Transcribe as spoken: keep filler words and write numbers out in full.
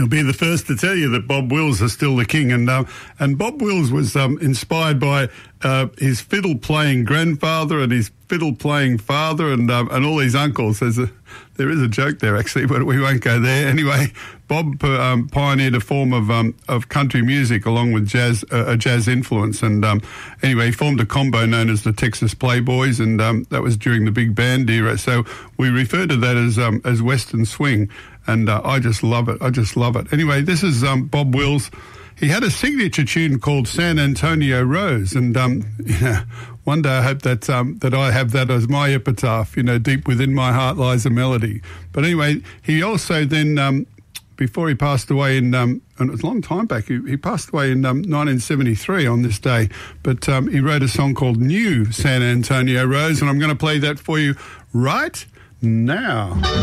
He'll be the first to tell you that Bob Wills is still the king. And um, and Bob Wills was um, inspired by uh, his fiddle-playing grandfather and his fiddle-playing father and um, and all his uncles. There's a, there is a joke there, actually, but we won't go there. Anyway, Bob um, pioneered a form of um, of country music along with jazz, uh, a jazz influence. And um, anyway, he formed a combo known as the Texas Playboys, and um, that was during the big band era. So we refer to that as um, as Western swing. And uh, I just love it. I just love it. Anyway, this is um, Bob Wills. He had a signature tune called San Antonio Rose. And um, yeah, one day I hope that um, that I have that as my epitaph. You know, deep within my heart lies a melody. But anyway, he also then, um, before he passed away in, um, and it was a long time back, he, he passed away in um, nineteen seventy-three on this day. But um, he wrote a song called New San Antonio Rose. And I'm going to play that for you right now.